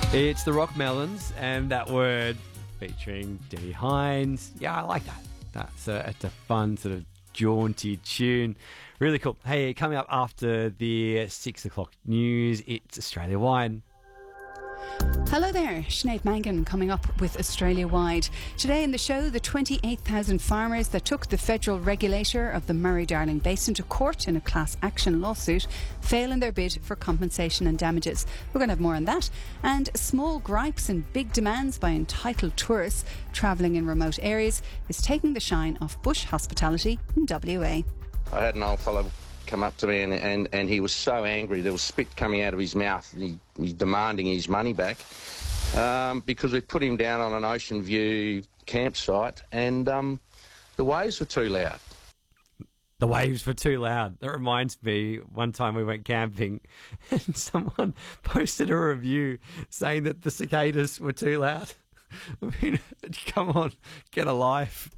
It's the Rock Melons and That Word featuring Debbie Hines. Yeah, I like that. It's a fun sort of jaunty tune. Really cool. Hey, coming up after the 6 o'clock news, it's Australia Wide. Hello there, Sinead Mangan coming up with Australia Wide. Today in the show, the 28,000 farmers that took the federal regulator of the Murray-Darling Basin to court in a class action lawsuit fail in their bid for compensation and damages. We're going to have more on that. And small gripes and big demands by entitled tourists travelling in remote areas is taking the shine off bush hospitality in WA. I had an old fellow come up to me and he was so angry. There was spit coming out of his mouth and he's demanding his money back because we put him down on an ocean view campsite and the waves were too loud. The waves were too loud. That reminds me, one time we went camping and someone posted a review saying that the cicadas were too loud. I mean, come on, get a life.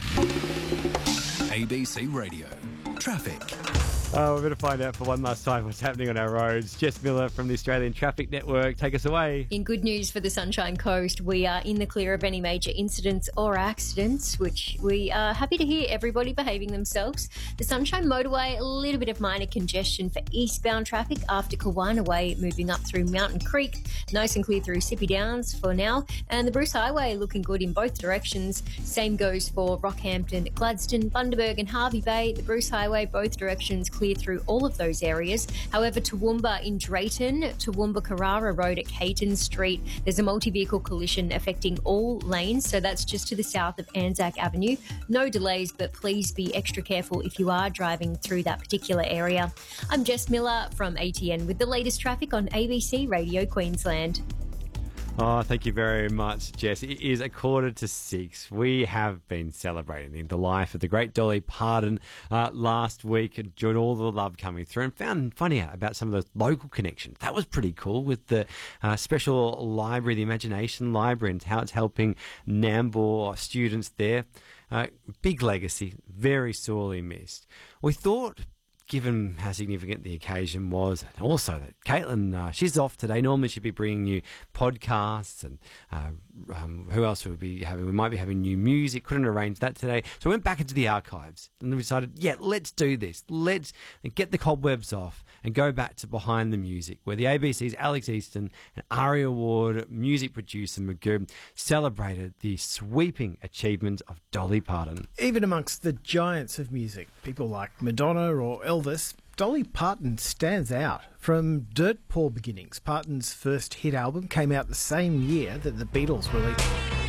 ABC Radio. Traffic. We're going to find out for one last time what's happening on our roads. Jess Miller from the Australian Traffic Network, take us away. In good news for the Sunshine Coast, we are in the clear of any major incidents or accidents, which we are happy to hear everybody behaving themselves. The Sunshine Motorway, a little bit of minor congestion for eastbound traffic after Kawana Way, moving up through Mountain Creek. Nice and clear through Sippy Downs for now. And the Bruce Highway looking good in both directions. Same goes for Rockhampton, Gladstone, Bundaberg and Harvey Bay. The Bruce Highway, both directions clear through all of those areas. However, Toowoomba in Drayton, Toowoomba Carrara Road at Caton Street, there's a multi-vehicle collision affecting all lanes, so that's just to the south of Anzac Avenue. No delays, but please be extra careful if you are driving through that particular area. I'm Jess Miller from ATN with the latest traffic on ABC Radio Queensland. Oh, thank you very much, Jess. It is 6:15. We have been celebrating the life of the great Dolly Parton last week. Enjoyed all the love coming through and finding out about some of the local connections. That was pretty cool with the special library, the Imagination Library, and how it's helping Nambour students there. Big legacy, very sorely missed. We thought, given how significant the occasion was, and also that Caitlin, she's off today. Normally she'd be bringing you podcasts and who else would we be having? We might be having new music. Couldn't arrange that today. So we went back into the archives and we decided, let's do this. Let's get the cobwebs off and go back to Behind the Music, where the ABC's Alex Easton and ARIA Award music producer Magoo celebrated the sweeping achievements of Dolly Parton. Even amongst the giants of music, people like Madonna or Elvis, Dolly Parton stands out. From Dirt Poor Beginnings, Parton's first hit album came out the same year that the Beatles released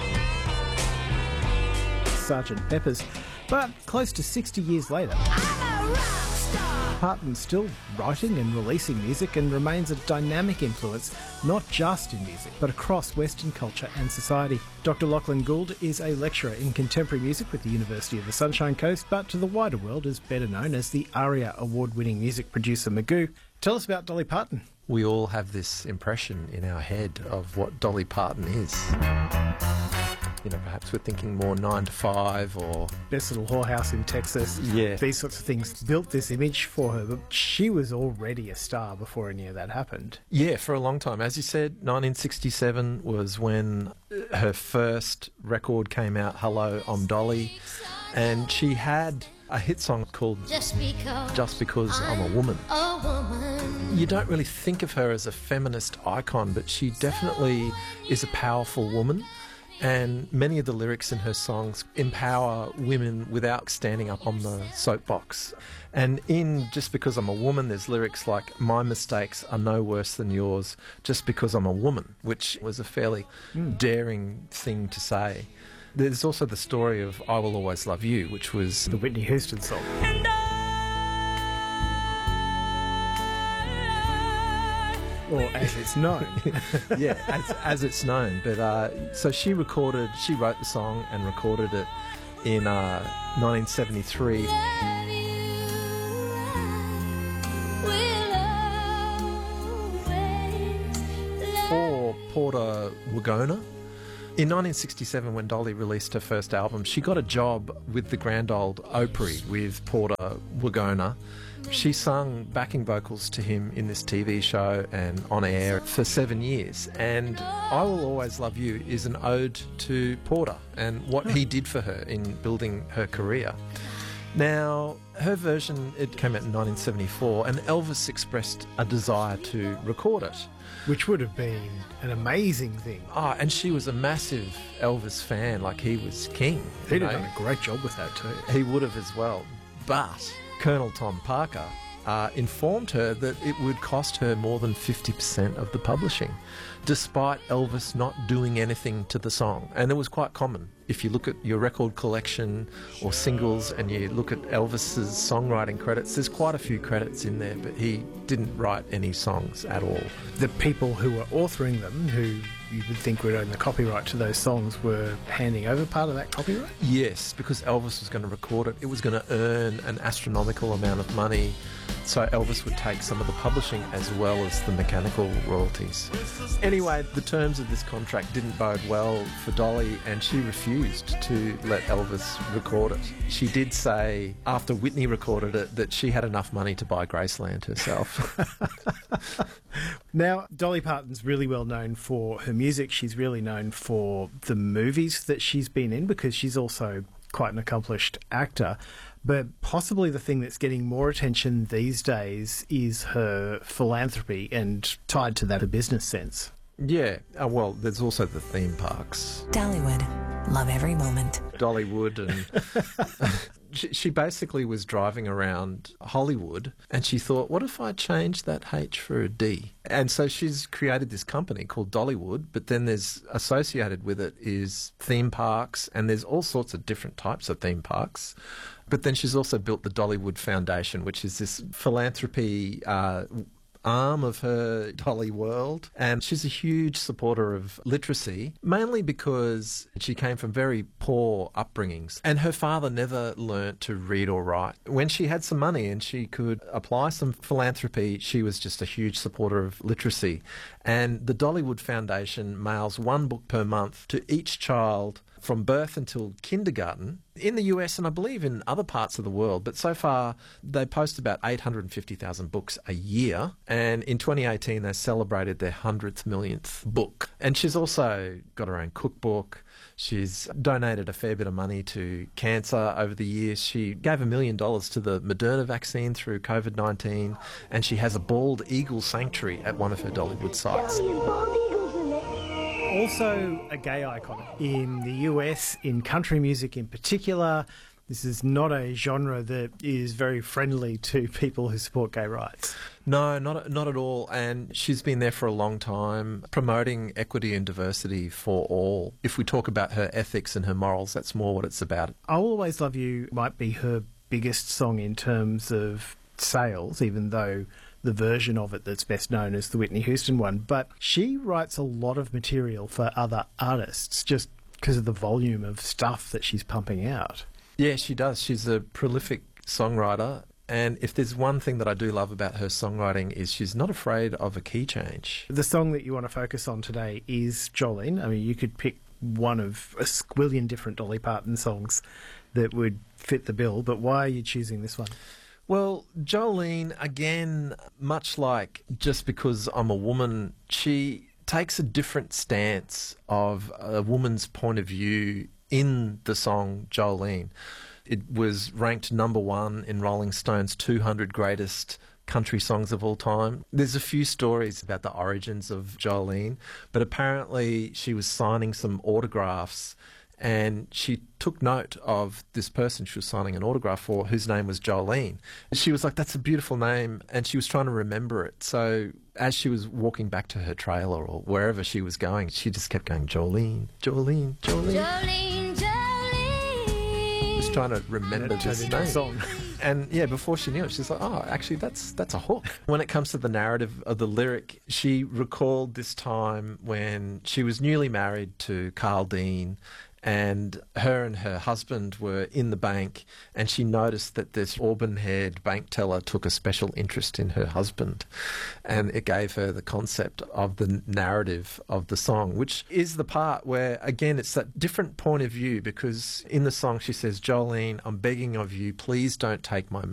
Sgt. Pepper's, but close to 60 years later, Parton's still writing and releasing music and remains a dynamic influence, not just in music, but across Western culture and society. Dr. Lachlan Gould is a lecturer in contemporary music with the University of the Sunshine Coast, but to the wider world is better known as the ARIA award-winning music producer Magoo. Tell us about Dolly Parton. We all have this impression in our head of what Dolly Parton is. You know, perhaps we're thinking more 9 to 5 or Best Little Whorehouse in Texas. Yeah. These sorts of things built this image for her, but she was already a star before any of that happened. Yeah, for a long time. As you said, 1967 was when her first record came out, Hello, I'm Dolly, and she had a hit song called Just Because I'm a Woman. You don't really think of her as a feminist icon, but she definitely is a powerful woman. And many of the lyrics in her songs empower women without standing up on the soapbox. And in Just Because I'm a Woman, there's lyrics like, my mistakes are no worse than yours just because I'm a woman, which was a fairly daring thing to say. There's also the story of I Will Always Love You, which was The Whitney Houston song. Or as it's known. Yeah, as it's known. But so she wrote the song and recorded it in 1973. For Porter Wagona, In 1967, when Dolly released her first album, she got a job with the grand old Opry with Porter Wagona. She sung backing vocals to him in this TV show and on air for 7 years. And I Will Always Love You is an ode to Porter and what he did for her in building her career. Now, her version, it came out in 1974, and Elvis expressed a desire to record it. Which would have been an amazing thing. Oh, and she was a massive Elvis fan, like he was king. He'd have done a great job with that too. He would have as well. But Colonel Tom Parker informed her that it would cost her more than 50% of the publishing, despite Elvis not doing anything to the song. And it was quite common. If you look at your record collection or singles and you look at Elvis's songwriting credits, there's quite a few credits in there, but he didn't write any songs at all. The people who were authoring them, who you would think would own the copyright to those songs, were handing over part of that copyright? Yes, because Elvis was going to record it. It was going to earn an astronomical amount of money, so Elvis would take some of the publishing as well as the mechanical royalties. Anyway, the terms of this contract didn't bode well for Dolly, and she refused to let Elvis record it. She did say, after Whitney recorded it, that she had enough money to buy Graceland herself. Now, Dolly Parton's really well known for her music. She's really known for the movies that she's been in, because she's also quite an accomplished actor. But possibly the thing that's getting more attention these days is her philanthropy, and tied to that, a business sense. Yeah, well, there's also the theme parks. Dollywood. Love every moment. Dollywood, and she basically was driving around Hollywood and she thought, what if I changed that H for a D? And so she's created this company called Dollywood, but then there's associated with it is theme parks, and there's all sorts of different types of theme parks. But then she's also built the Dollywood Foundation, which is this philanthropy arm of her Dolly World, and she's a huge supporter of literacy, mainly because she came from very poor upbringings and her father never learnt to read or write. When she had some money and she could apply some philanthropy, she was just a huge supporter of literacy. And the Dollywood Foundation mails one book per month to each child from birth until kindergarten in the US, and I believe in other parts of the world. But so far, they post about 850,000 books a year. And in 2018, they celebrated their 100th millionth book. And she's also got her own cookbook. She's donated a fair bit of money to cancer over the years. She gave $1 million to the Moderna vaccine through COVID-19. And she has a bald eagle sanctuary at one of her Dollywood sites. Also a gay icon in the US, in country music in particular. This is not a genre that is very friendly to people who support gay rights. No, not at all. And she's been there for a long time, promoting equity and diversity for all. If we talk about her ethics and her morals, that's more what it's about. I'll Always Love You might be her biggest song in terms of sales, even though the version of it that's best known is the Whitney Houston one. But she writes a lot of material for other artists just because of the volume of stuff that she's pumping out. Yeah, she does. She's a prolific songwriter. And if there's one thing that I do love about her songwriting is she's not afraid of a key change. The song that you want to focus on today is Jolene. I mean, you could pick one of a squillion different Dolly Parton songs that would fit the bill, but why are you choosing this one? Well, Jolene, again, much like Just Because I'm a Woman, she takes a different stance of a woman's point of view in the song Jolene. It was ranked #1 in Rolling Stone's 200 greatest country songs of all time. There's a few stories about the origins of Jolene, but apparently she was signing some autographs and she took note of this person she was signing an autograph for, whose name was Jolene. She was like, that's a beautiful name, and she was trying to remember it. So as she was walking back to her trailer or wherever she was going, she just kept going, Jolene, Jolene, Jolene. Jolene, Jolene. Just trying to remember this name. Song. And yeah, before she knew it, she's like, oh, actually, that's a hook. When it comes to the narrative of the lyric, she recalled this time when she was newly married to Carl Dean, and her husband were in the bank, and she noticed that this auburn-haired bank teller took a special interest in her husband, and it gave her the concept of the narrative of the song, which is the part where, again, it's that different point of view, because in the song she says, "Jolene, I'm begging of you, please don't take my